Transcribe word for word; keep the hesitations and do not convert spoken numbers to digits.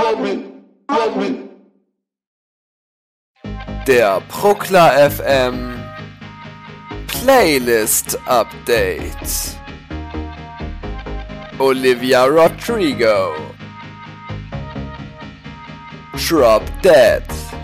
Der Prokla F M Playlist Update. Olivia Rodrigo, Drop Dead.